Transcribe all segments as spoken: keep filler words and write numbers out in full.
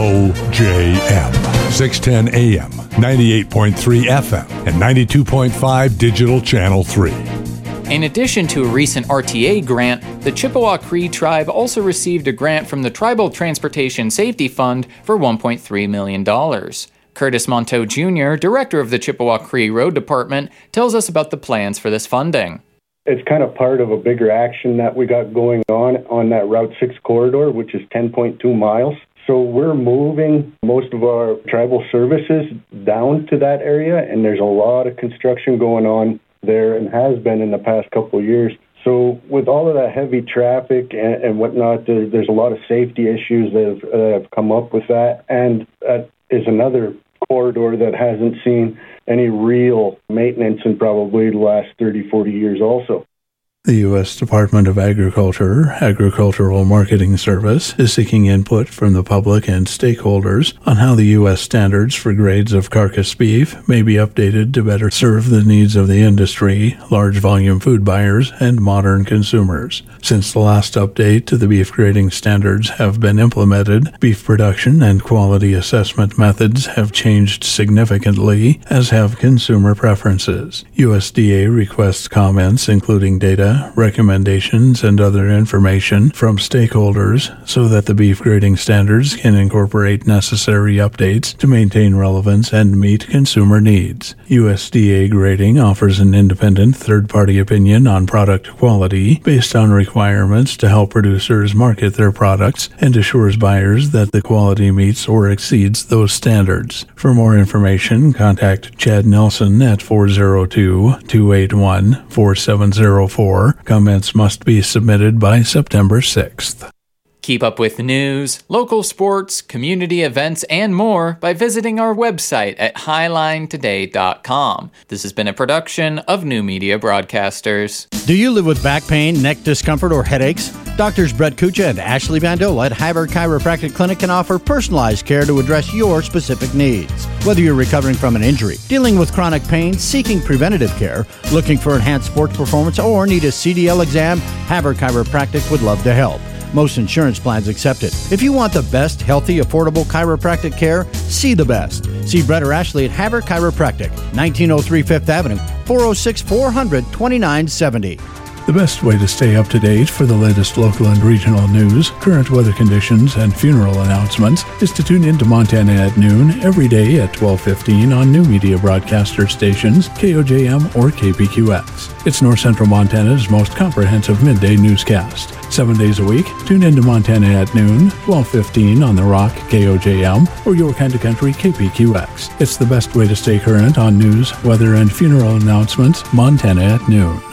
O J M, six ten A M, ninety-eight point three F M, and ninety-two point five Digital Channel three. In addition to a recent R T A grant, the Chippewa Cree Tribe also received a grant from the Tribal Transportation Safety Fund for one point three million dollars. Curtis Monteau Junior, director of the Chippewa Cree Road Department, tells us about the plans for this funding. It's kind of part of a bigger action that we got going on on that Route six corridor, which is ten point two miles. So we're moving most of our tribal services down to that area, and there's a lot of construction going on there and has been in the past couple of years. So with all of that heavy traffic and, and whatnot, there, there's a lot of safety issues that have, uh, have come up with that. And that is another corridor that hasn't seen any real maintenance in probably the last thirty, forty years also. The U S Department of Agriculture Agricultural Marketing Service is seeking input from the public and stakeholders on how the U S standards for grades of carcass beef may be updated to better serve the needs of the industry, large volume food buyers, and modern consumers. Since the last update to the beef grading standards have been implemented, beef production and quality assessment methods have changed significantly, as have consumer preferences. U S D A requests comments including data, recommendations, and other information from stakeholders so that the beef grading standards can incorporate necessary updates to maintain relevance and meet consumer needs. U S D A grading offers an independent third-party opinion on product quality based on requirements to help producers market their products and assures buyers that the quality meets or exceeds those standards. For more information, contact Chad Nelson at four oh two, two eight one, four seven oh four. Comments must be submitted by September sixth. Keep up with news, local sports, community events, and more by visiting our website at highline today dot com. This has been a production of New Media Broadcasters. Do you live with back pain, neck discomfort, or headaches? Doctors Brett Kucha and Ashley Bandola at Havard Chiropractic Clinic can offer personalized care to address your specific needs. Whether you're recovering from an injury, dealing with chronic pain, seeking preventative care, looking for enhanced sports performance, or need a C D L exam, Havard Chiropractic would love to help. Most insurance plans accepted. If you want the best, healthy, affordable chiropractic care, see the best. See Brett or Ashley at Havard Chiropractic, nineteen oh three Fifth Avenue, four oh six, four hundred, twenty-nine seventy. The best way to stay up to date for the latest local and regional news, current weather conditions, and funeral announcements is to tune in to Montana at noon every day at twelve fifteen on New Media Broadcaster stations, K O J M or K P Q X. It's North Central Montana's most comprehensive midday newscast. Seven days a week, tune in to Montana at noon, twelve fifteen on The Rock, K O J M, or Your Kind of Country, K P Q X. It's the best way to stay current on news, weather, and funeral announcements, Montana at noon.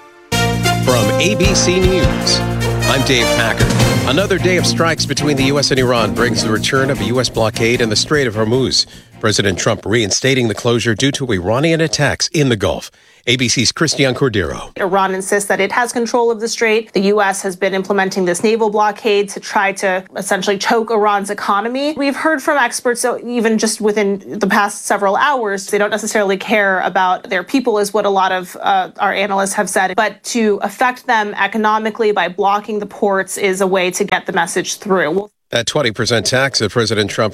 From A B C News, I'm Dave Packard. Another day of strikes between the U S and Iran brings the return of a U S blockade in the Strait of Hormuz. President Trump reinstating the closure due to Iranian attacks in the Gulf. A B C's Christian Cordero. Iran insists that it has control of the strait. The U S has been implementing this naval blockade to try to essentially choke Iran's economy. We've heard from experts, so even just within the past several hours, they don't necessarily care about their people, is what a lot of uh, our analysts have said. But to affect them economically by blocking the ports is a way to get the message through. That twenty percent tax that President Trump